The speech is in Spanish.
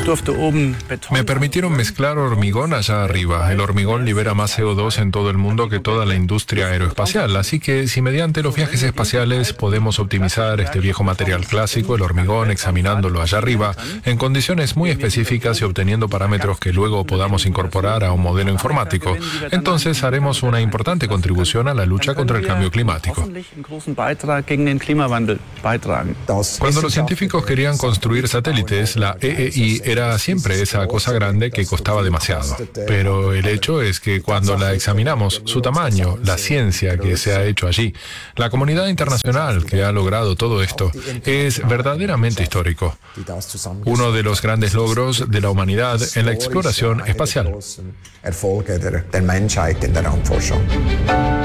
Me permitieron mezclar hormigón allá arriba. El hormigón libera más CO2 en todo el mundo que toda la industria aeroespacial, así que si mediante los viajes espaciales podemos optimizar este viejo material clásico, el hormigón, examinándolo allá arriba, en condiciones muy específicas y obteniendo parámetros que luego podamos incorporar a un modelo informático, entonces haremos una importante contribución a la lucha contra el cambio climático. Cuando los científicos querían construir satélites, la EEI era siempre esa cosa grande que costaba demasiado. Pero el hecho es que cuando la examinamos, su tamaño, la ciencia que se ha hecho allí, la comunidad internacional que ha logrado todo esto, es verdaderamente histórico. Uno de los grandes logros de la humanidad en la exploración espacial.